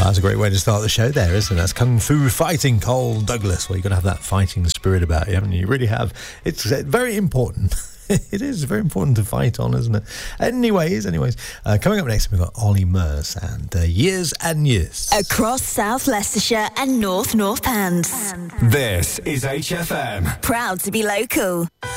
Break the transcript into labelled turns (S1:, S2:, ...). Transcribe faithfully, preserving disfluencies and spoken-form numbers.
S1: that's a great way to start the show there, isn't it? That's Kung Fu Fighting, Cole Douglas. Well, you've got to have that fighting spirit about you, haven't you? You really have. It's very important. It is very important to fight on, isn't it? Anyways, anyways, uh, coming up next, we've got Ollie Murs and uh, Years and Years.
S2: Across South Leicestershire and North Northants.
S3: This is H F M.
S2: Proud to be local.